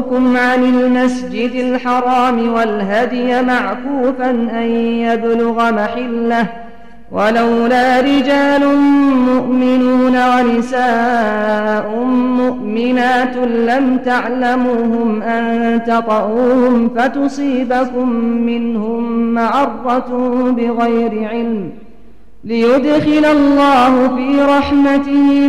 عن المسجد الحرام والهدي معكوفا أن يبلغ محله ولولا رجال مؤمنون ونساء مؤمنات لم تعلموهم أن تطؤوهم فتصيبكم منهم معرة بغير علم ليدخل الله في رحمته